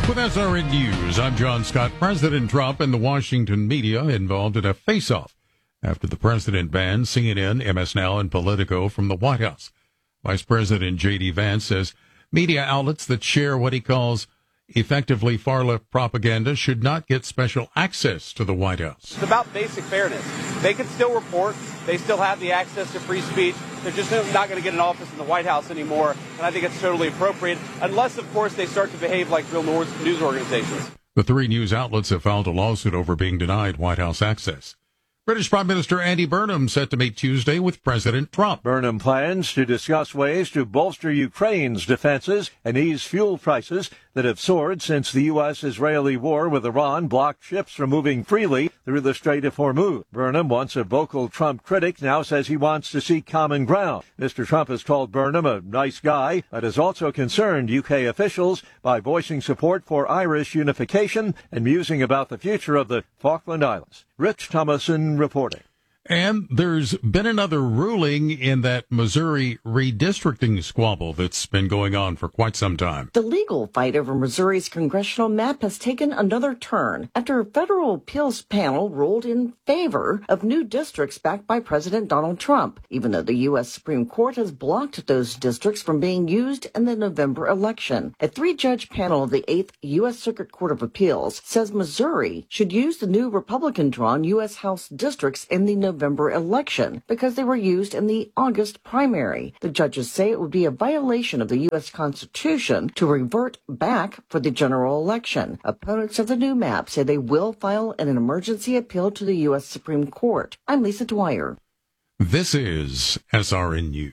With SRN News, I'm John Scott. President Trump and the Washington media involved in a face-off after the president banned CNN, MS Now, and Politico from the White House. Vice President J.D. Vance says media outlets that share what he calls effectively far-left propaganda should not get special access to the White House. It's about basic fairness. They can still report. They still have the access to free speech. They're just not going to get an office in the White House anymore, and I think it's totally appropriate, unless, of course, they start to behave like real news organizations. The three news outlets have filed a lawsuit over being denied White House access. British Prime Minister Andy Burnham set to meet Tuesday with President Trump. Burnham plans to discuss ways to bolster Ukraine's defenses and ease fuel prices that have soared since the U.S.-Israeli war with Iran blocked ships from moving freely through the Strait of Hormuz. Burnham, once a vocal Trump critic, now says he wants to seek common ground. Mr. Trump has called Burnham a nice guy, but has also concerned U.K. officials by voicing support for Irish unification and musing about the future of the Falkland Islands. Rich Thomason reporting. And there's been another ruling in that Missouri redistricting squabble that's been going on for quite some time. The legal fight over Missouri's congressional map has taken another turn after a federal appeals panel ruled in favor of new districts backed by President Donald Trump, even though the U.S. Supreme Court has blocked those districts from being used in the November election. A three-judge panel of the 8th U.S. Circuit Court of Appeals says Missouri should use the new Republican-drawn U.S. House districts in the November election because they were used in the August primary. The judges say it would be a violation of the U.S. Constitution to revert back for the general election. Opponents of the new map say they will file an emergency appeal to the U.S. Supreme Court. I'm Lisa Dwyer. This is SRN News.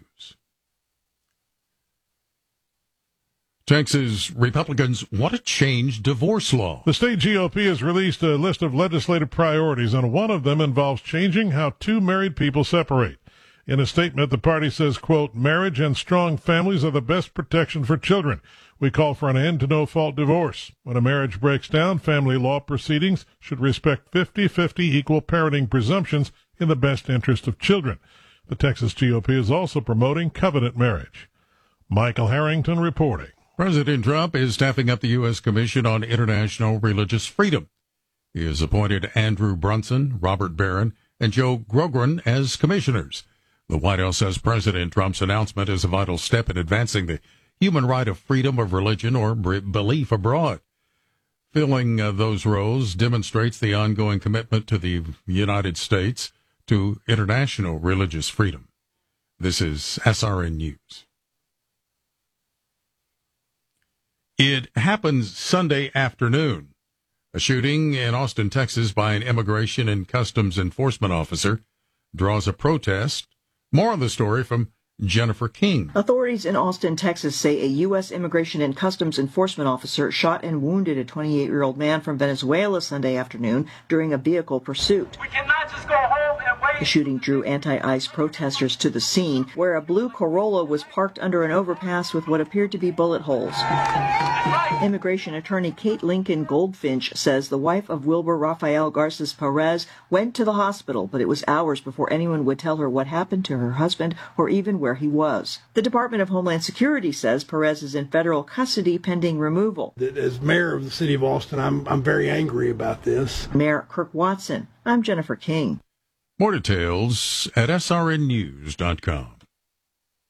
Texas Republicans want to change divorce law. The state GOP has released a list of legislative priorities, and one of them involves changing how two married people separate. In a statement, the party says, quote, marriage and strong families are the best protection for children. We call for an end to no-fault divorce. When a marriage breaks down, family law proceedings should respect 50-50 equal parenting presumptions in the best interest of children. The Texas GOP is also promoting covenant marriage. Michael Harrington reporting. President Trump is staffing up the U.S. Commission on International Religious Freedom. He has appointed Andrew Brunson, Robert Barron, and Joe Grogran as commissioners. The White House says President Trump's announcement is a vital step in advancing the human right of freedom of religion or belief abroad. Filling those roles demonstrates the ongoing commitment to the United States to international religious freedom. This is SRN News. It happens Sunday afternoon. A shooting in Austin, Texas by an immigration and customs enforcement officer draws a protest. More on the story from Jennifer King. Authorities in Austin, Texas say a U.S. immigration and customs enforcement officer shot and wounded a 28-year-old man from Venezuela Sunday afternoon during a vehicle pursuit. We cannot just go home and wait. The shooting drew anti-ICE protesters to the scene, where a blue Corolla was parked under an overpass with what appeared to be bullet holes. Immigration attorney Kate Lincoln Goldfinch says the wife of Wilbur Rafael Garces Perez went to the hospital, but it was hours before anyone would tell her what happened to her husband or even where he was. The Department of Homeland Security says Perez is in federal custody pending removal. As mayor of the city of Austin, I'm very angry about this. Mayor Kirk Watson. I'm Jennifer King. More details at srnnews.com.